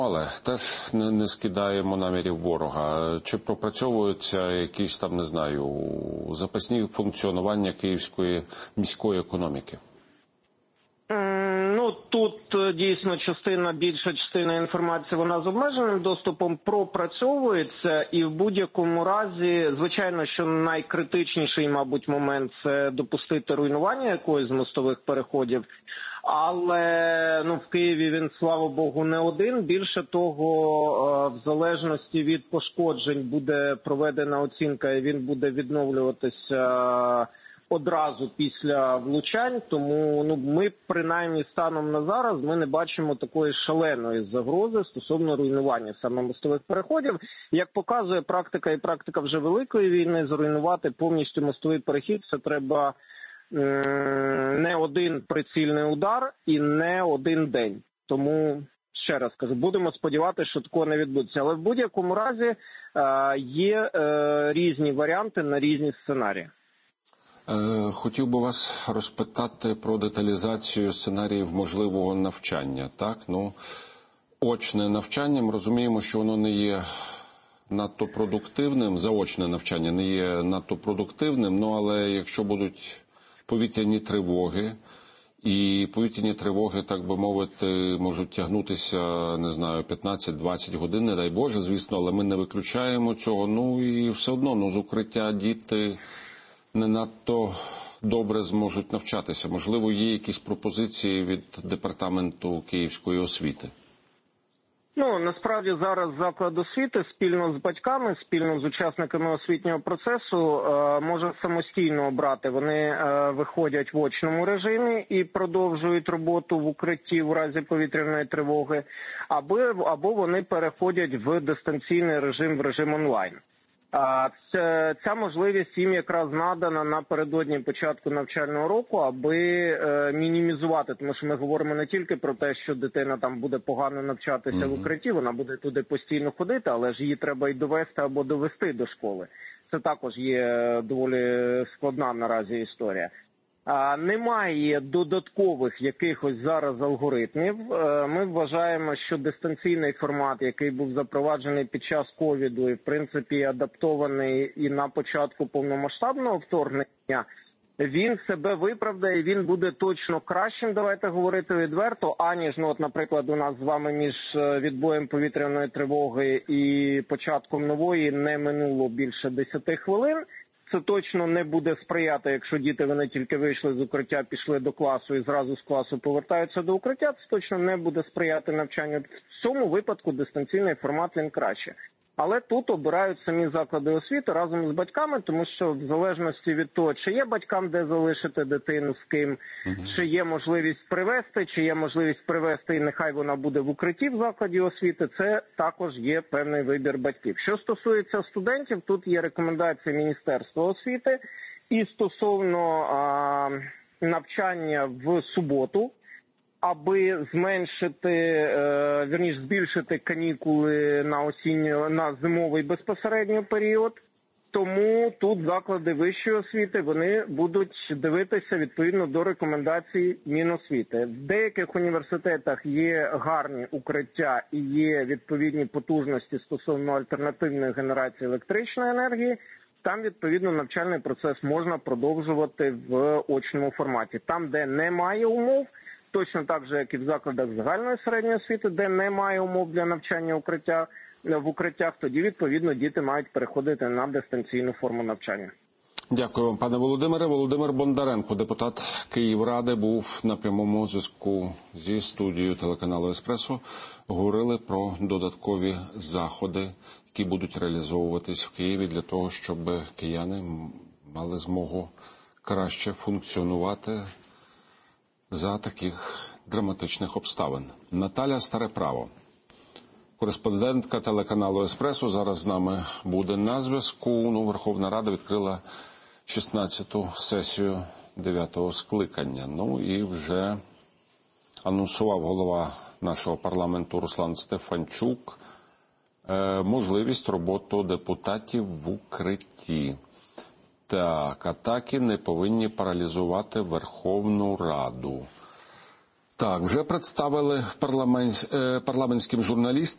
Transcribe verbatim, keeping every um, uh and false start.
Але теж не, не скидаємо намірів ворога. Чи пропрацьовуються якісь там, не знаю, запасні функціонування київської міської економіки? Ну, тут дійсно частина, більша частина інформації, вона з обмеженим доступом пропрацьовується, і в будь-якому разі, звичайно, що найкритичніший, мабуть, момент – це допустити руйнування якоїсь з мостових переходів. Але ну, в Києві він, слава Богу, не один. Більше того, в залежності від пошкоджень буде проведена оцінка, і він буде відновлюватися одразу після влучань. Тому ну, ми, принаймні, станом на зараз, ми не бачимо такої шаленої загрози стосовно руйнування саме мостових переходів. Як показує практика, і практика вже Великої війни, зруйнувати повністю мостовий перехід – це треба не один прицільний удар і не один день. Тому, ще раз кажу, будемо сподіватися, що такого не відбудеться. Але в будь-якому разі є різні варіанти на різні сценарії. Хотів би вас розпитати про деталізацію сценаріїв можливого навчання. Так? Ну, очне навчання, ми розуміємо, що воно не є надто продуктивним, заочне навчання не є надто продуктивним, ну, але якщо будуть повітряні тривоги, і повітряні тривоги, так би мовити, можуть тягнутися, не знаю, п'ятнадцять-двадцять годин, не дай Боже, звісно, але ми не виключаємо цього. Ну і все одно, ну, з укриття діти не надто добре зможуть навчатися. Можливо, є якісь пропозиції від Департаменту Київської освіти? Ну, насправді зараз заклад освіти спільно з батьками, спільно з учасниками освітнього процесу е, може самостійно обрати. Вони е, виходять в очному режимі і продовжують роботу в укритті в разі повітряної тривоги, або, або вони переходять в дистанційний режим, в режим онлайн. А ця, ця можливість їм якраз надана напередодні початку навчального року, аби е, мінімізувати, тому що ми говоримо не тільки про те, що дитина там буде погано навчатися mm-hmm. в укритті, вона буде туди постійно ходити, але ж її треба й довести або довести до школи. Це також є доволі складна наразі історія. А, немає додаткових якихось зараз алгоритмів. Ми вважаємо, що дистанційний формат, який був запроваджений під час ковіду і, в принципі, адаптований і на початку повномасштабного вторгнення, він себе виправдає, він буде точно кращим, давайте говорити відверто, аніж, ну, от, наприклад, у нас з вами між відбоєм повітряної тривоги і початком нової не минуло більше десяти хвилин. Це точно не буде сприяти, якщо діти, вони тільки вийшли з укриття, пішли до класу і зразу з класу повертаються до укриття, це точно не буде сприяти навчанню. В цьому випадку дистанційний формат, він краще. Але тут обирають самі заклади освіти разом з батьками, тому що в залежності від того, чи є батькам де залишити дитину, з ким, uh-huh. чи є можливість привезти, чи є можливість привезти і нехай вона буде в укритті в закладі освіти, це також є певний вибір батьків. Що стосується студентів, тут є рекомендація Міністерства освіти і стосовно а, навчання в суботу, аби зменшити, е, вірніше, збільшити канікули на осінньо, на зимовий безпосередньо період. Тому тут заклади вищої освіти, вони будуть дивитися відповідно до рекомендацій Міносвіти. В деяких університетах є гарні укриття і є відповідні потужності стосовно альтернативної генерації електричної енергії. Там, відповідно, навчальний процес можна продовжувати в очному форматі. Там, де немає умов, точно так же, як і в закладах загальної середньої освіти, де немає умов для навчання укриття, в укриттях, тоді, відповідно, діти мають переходити на дистанційну форму навчання. Дякую вам, пане Володимире. Володимир Бондаренко, депутат Київради, був на прямому зв'язку зі студією телеканалу «Еспресо». Говорили про додаткові заходи, які будуть реалізовуватись в Києві для того, щоб кияни мали змогу краще функціонувати за таких драматичних обставин. Наталя Стареправо, кореспондентка телеканалу «Еспресо», зараз з нами буде на зв'язку. Ну, Верховна Рада відкрила шістнадцяту сесію дев'ятого скликання. Ну і вже анонсував голова нашого парламенту Руслан Стефанчук е, можливість роботи депутатів в укритті. Так, атаки не повинні паралізувати Верховну Раду. Так, вже представили парламент, парламентським журналістам